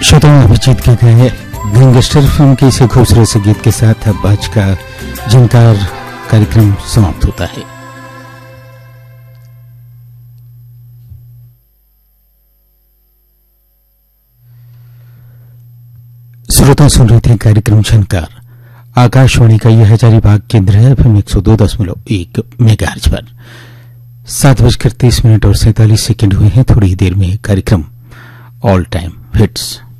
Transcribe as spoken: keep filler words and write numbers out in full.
श्रोताओं अभिजीत के गए गैंगस्टर फिल्म के इसी खूबसूरत से गीत के साथ अब आज का झनकार कार्यक्रम समाप्त होता है। श्रोता सुन रहे थे कार्यक्रम झनकार। आकाशवाणी का यह हजारीबाग केंद्र है एफएम एक सौ दो दशमलव एक मेगाहर्ट्ज पर। सात बजकर तीस मिनट और सैंतालीस सेकेंड हुए हैं। थोड़ी ही देर में कार्यक्रम ऑल टाइम हिट्स।